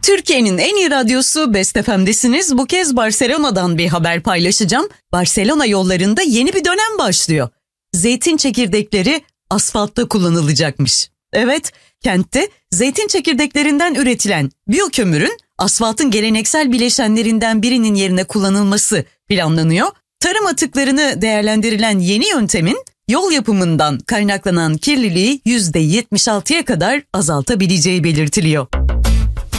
Türkiye'nin en iyi radyosu Best FM'desiniz. Bu kez Barcelona'dan bir haber paylaşacağım. Barcelona yollarında yeni bir dönem başlıyor. Zeytin çekirdekleri asfaltta kullanılacakmış. Evet, kentte zeytin çekirdeklerinden üretilen biyokömürün asfaltın geleneksel bileşenlerinden birinin yerine kullanılması planlanıyor. Tarım atıklarını değerlendirilen yeni yöntemin yol yapımından kaynaklanan kirliliği %76'ya kadar azaltabileceği belirtiliyor.